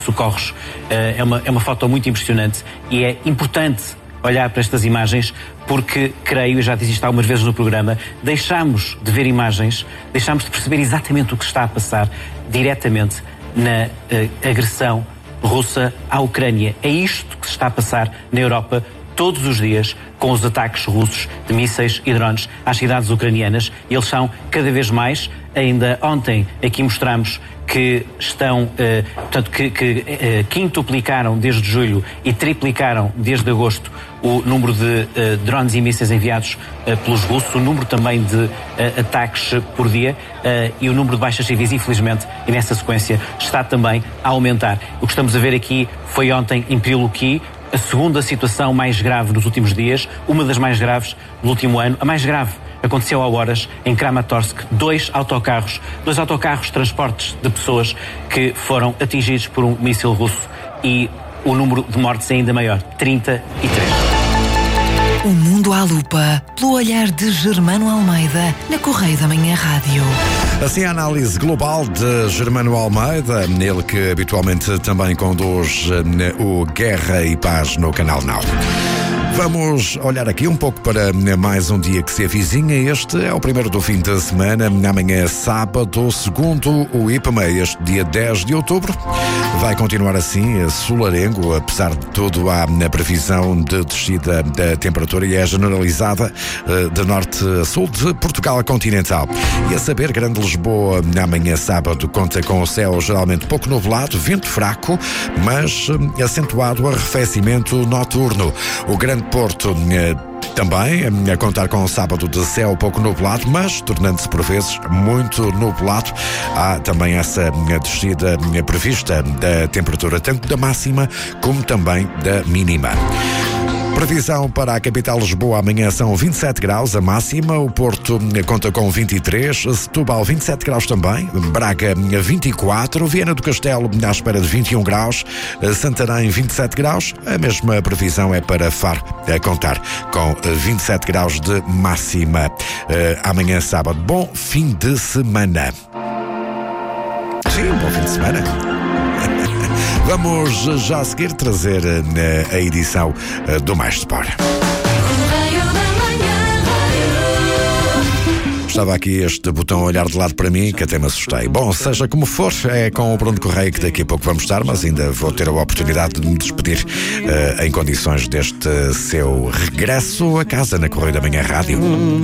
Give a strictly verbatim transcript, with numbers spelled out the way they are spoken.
Socorros. É uma, é uma foto muito impressionante e é importante olhar para estas imagens porque, creio, e já disse isto algumas vezes no programa, deixamos de ver imagens, deixamos de perceber exatamente o que se está a passar diretamente na uh, agressão russa à Ucrânia. É isto que se está a passar na Europa todos os dias com os ataques russos de mísseis e drones às cidades ucranianas. E eles são cada vez mais. Ainda ontem aqui mostramos que estão, eh, portanto, que, que eh, quintuplicaram desde julho e triplicaram desde agosto o número de eh, drones e mísseis enviados eh, pelos russos, o número também de eh, ataques por dia eh, e o número de baixas civis, infelizmente, e nessa sequência está também a aumentar. O que estamos a ver aqui foi ontem em Priluki, a segunda situação mais grave nos últimos dias, uma das mais graves do último ano, a mais grave. Aconteceu há horas em Kramatorsk, dois autocarros, dois autocarros de transportes de pessoas que foram atingidos por um míssil russo e o número de mortes é ainda maior, trinta e três. O Mundo à Lupa, pelo olhar de Germano Almeida, na Correio da Manhã Rádio. Assim, a análise global de Germano Almeida, ele que habitualmente também conduz o Guerra e Paz no Canal Now. Vamos olhar aqui um pouco para mais um dia que se avizinha. Este é o primeiro do fim de semana. Amanhã é sábado, segundo o IPMA, este dia dez de outubro. Vai continuar assim, solarengo, apesar de tudo há na previsão de descida da temperatura e é generalizada de norte a sul de Portugal continental. E a saber, Grande Lisboa, amanhã sábado, conta com o céu geralmente pouco nublado, vento fraco, mas acentuado arrefecimento noturno. O Grande Porto também a contar com um sábado de céu pouco nublado, mas tornando-se por vezes muito nublado. Há também essa descida prevista da temperatura, tanto da máxima como também da mínima. Previsão para a capital Lisboa amanhã são vinte e sete graus, a máxima. O Porto conta com vinte e três, Setúbal vinte e sete graus também, Braga vinte e quatro, Viana do Castelo à espera de vinte e um graus, Santarém vinte e sete graus. A mesma previsão é para Faro, a contar com vinte e sete graus de máxima. Amanhã sábado, bom fim de semana. Sim, bom fim de semana. Vamos já a seguir trazer a edição do Mais Sport. Estava aqui este botão a olhar de lado para mim que até me assustei. Bom, seja como for, é com o Bruno Correia que daqui a pouco vamos estar, mas ainda vou ter a oportunidade de me despedir uh, em condições deste seu regresso a casa na Correio da Manhã Rádio.